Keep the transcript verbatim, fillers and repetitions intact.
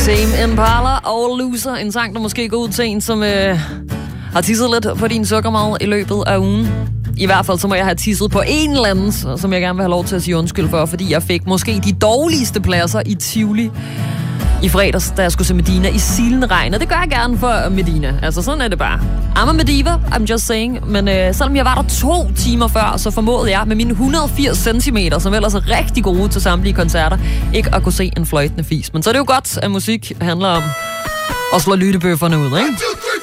Tame Impala og Loser, en sang, der måske går ud til en, som øh, har tisset lidt på din sukkermad i løbet af ugen. I hvert fald så må jeg have tisset på en eller anden, som jeg gerne vil have lov til at sige undskyld for, fordi jeg fik måske de dårligste pladser i Tivoli i fredags, da jeg skulle se Medina i silende regn. Og det gør jeg gerne for Medina. Altså, sådan er det bare. I'm a Mediva, I'm just saying. Men øh, selvom jeg var der to timer før, så formåede jeg med mine et hundrede og firs centimeter, som ellers er rigtig gode til samtlige koncerter, ikke at kunne se en fløjtende fis. Men så er det jo godt, at musik handler om at slå lyttebøfferne ud, ikke?